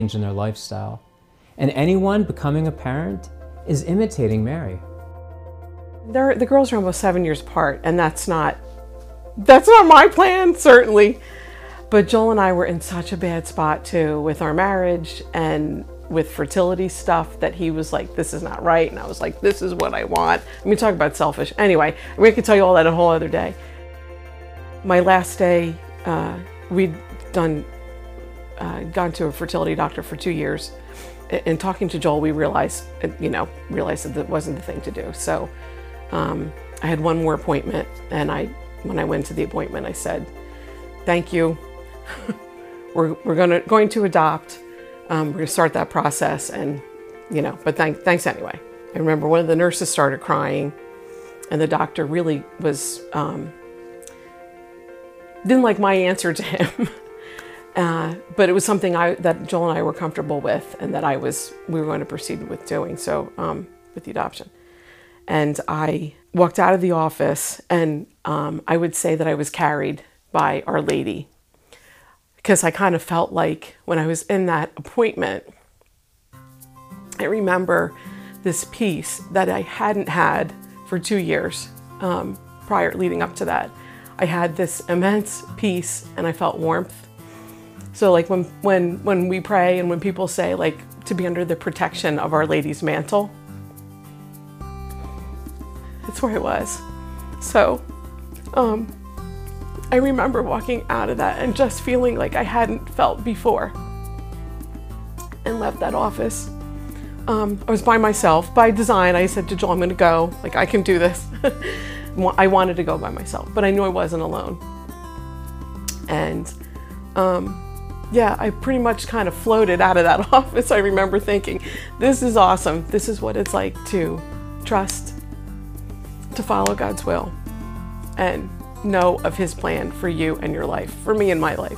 change in their lifestyle. And anyone becoming a parent is imitating Mary. The girls are almost 7 years apart, and that's not my plan, certainly. But Joel and I were in such a bad spot too with our marriage and with fertility stuff that he was like, this is not right. And I was like, this is what I want. I mean, talk about selfish. Anyway, we could tell you all that a whole other day. My last day, we'd gone to a fertility doctor for 2 years. And talking to Joel, we realized that wasn't the thing to do. So I had one more appointment, and when I went to the appointment, I said, thank you. we're going to adopt. We're going to start that process, and but thanks anyway. I remember one of the nurses started crying, and the doctor really was didn't like my answer to him. But it was something that Joel and I were comfortable with, and that we were going to proceed with doing so with the adoption. And I walked out of the office, and I would say that I was carried by Our Lady, because I kind of felt like when I was in that appointment, I remember this peace that I hadn't had for 2 years leading up to that. I had this immense peace, and I felt warmth. So like when we pray and when people say like to be under the protection of Our Lady's mantle, that's where I was. So I remember walking out of that and just feeling like I hadn't felt before, and left that office. I was by myself by design. I said to Joel, I'm going to go, like I can do this. I wanted to go by myself, but I knew I wasn't alone. And yeah, I pretty much kind of floated out of that office. I remember thinking, this is awesome. This is what it's like to trust, to follow God's will, and know of His plan for you and your life, for me and my life.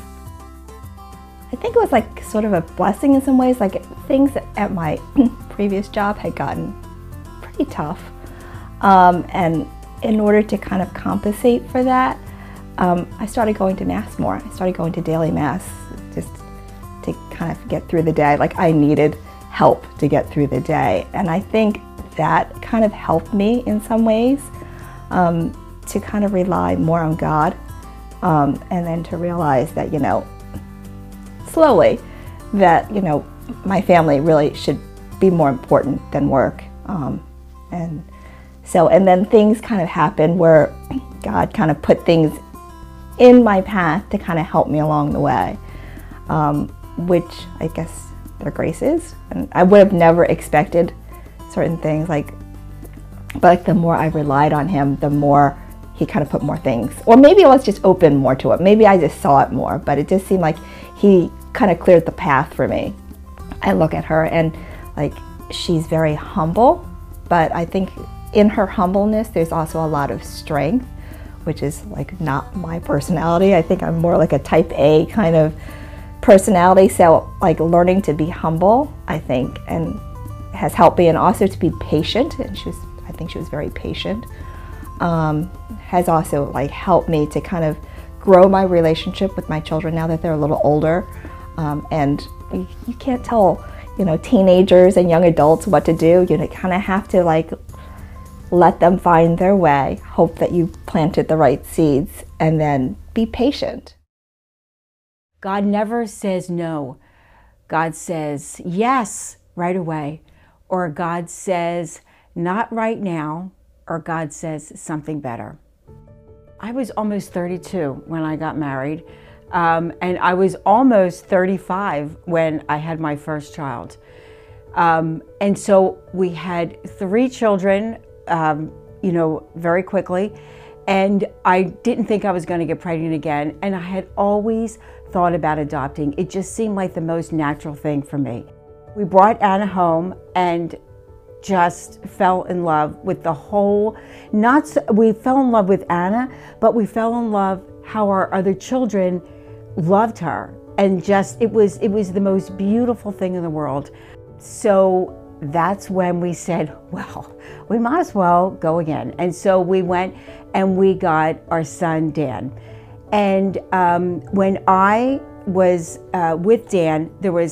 I think it was like sort of a blessing in some ways. Like things at my previous job had gotten pretty tough. And in order to kind of compensate for that, I started going to Mass more. I started going to daily Mass just to kind of get through the day. Like I needed help to get through the day. And I think that kind of helped me in some ways to kind of rely more on God, and then to realize that, slowly, that, my family really should be more important than work. And then things kind of happened where God kind of put things in my path to kind of help me along the way, which I guess their grace is. And I would have never expected certain things, but the more I relied on Him, the more He kind of put more things. Or maybe I was just open more to it. Maybe I just saw it more, but it just seemed like He kind of cleared the path for me. I look at her and she's very humble, but I think in her humbleness, there's also a lot of strength, which is not my personality. I think I'm more like a type A kind of personality. So learning to be humble, I think, and has helped me, and also to be patient. And I think she was very patient. Has also helped me to kind of grow my relationship with my children now that they're a little older. And you can't tell, teenagers and young adults what to do. You kind of have to let them find their way, hope that you planted the right seeds, and then be patient. God never says no. God says yes right away, or God says not right now, or God says something better. I was almost 32 when I got married, and I was almost 35 when I had my first child. And so we had 3 children, very quickly, and I didn't think I was going to get pregnant again, and I had always thought about adopting. It just seemed like the most natural thing for me. We brought Anna home and just fell in love with the whole, we fell in love with Anna, but we fell in love how our other children loved her. And just, it was the most beautiful thing in the world. So that's when we said, well, we might as well go again. And so we went and we got our son, Dan. And when I was with Dan, there was